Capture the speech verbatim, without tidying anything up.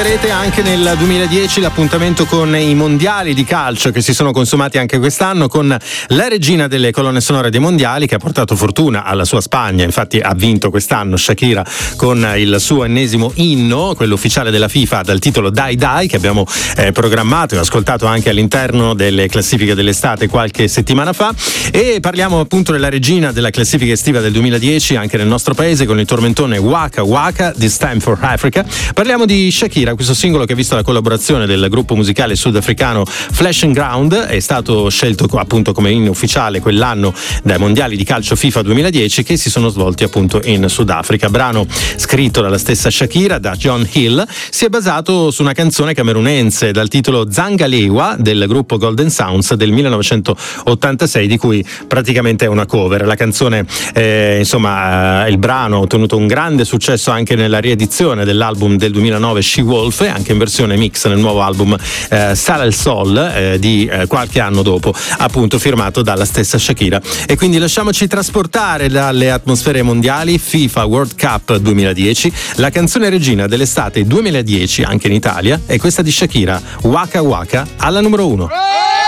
Anche nel duemiladieci l'appuntamento con i mondiali di calcio che si sono consumati anche quest'anno, con la regina delle colonne sonore dei mondiali che ha portato fortuna alla sua Spagna. Infatti ha vinto quest'anno Shakira con il suo ennesimo inno, quello ufficiale della FIFA dal titolo Dai Dai, che abbiamo eh, programmato e ascoltato anche all'interno delle classifiche dell'estate qualche settimana fa. E parliamo appunto della regina della classifica estiva del duemiladieci anche nel nostro paese con il tormentone Waka Waka, This Time for Africa. Parliamo di Shakira, questo singolo che ha visto la collaborazione del gruppo musicale sudafricano Flesh and Ground, è stato scelto appunto come inno ufficiale quell'anno dai mondiali di calcio FIFA duemiladieci che si sono svolti appunto in Sudafrica. Brano scritto dalla stessa Shakira, da John Hill, si è basato su una canzone camerunense dal titolo Zangalewa del gruppo Golden Sounds del millenovecentottantasei, di cui praticamente è una cover. La canzone eh, insomma eh, il brano ha ottenuto un grande successo anche nella riedizione dell'album del duemilanove She Wolf, anche in versione mix nel nuovo album eh, Sala el Sol eh, di eh, qualche anno dopo, appunto firmato dalla stessa Shakira. E quindi lasciamoci trasportare dalle atmosfere mondiali. FIFA World Cup duemiladieci, la canzone regina dell'estate duemiladieci anche in Italia è questa di Shakira, Waka Waka, alla numero uno.